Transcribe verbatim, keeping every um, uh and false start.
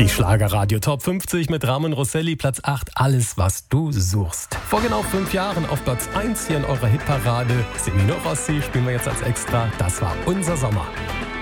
Die Schlagerradio Top fünfzig mit Ramon Rosselli, Platz acht, alles was du suchst. Vor genau fünf Jahren auf Platz eins hier in eurer Hitparade. Semino Rossi spielen wir jetzt als Extra, das war unser Sommer.